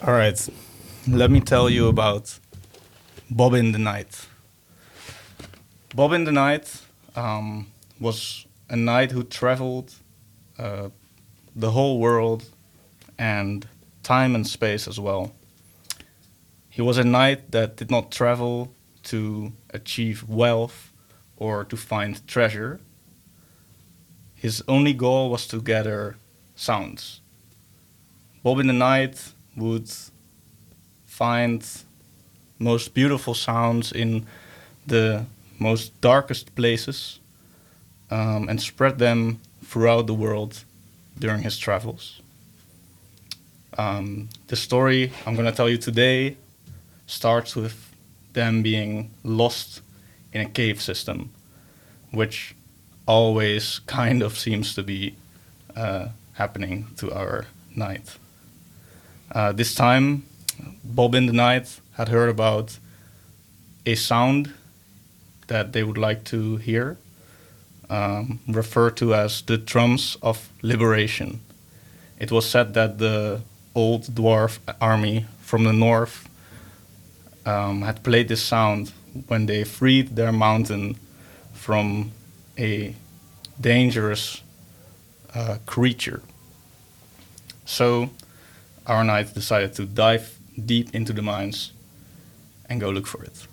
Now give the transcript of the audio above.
All right, let me tell you about Bob in the Night. Bob in the Night was a knight who traveled uh, the whole world and time and space as well. He was a knight that did not travel to achieve wealth or to find treasure. His only goal was to gather sounds. Bob in the Night would find most beautiful sounds in the most darkest places and spread them throughout the world during his travels. The story I'm going to tell you today starts with them being lost in a cave system, which always kind of seems to be happening to our knight. This time, Bob in the Night had heard about a sound that they would like to hear, referred to as the drums of liberation. It was said that the old dwarf army from the north had played this sound when they freed their mountain from a dangerous creature. So our knight decided to dive deep into the mines and go look for it.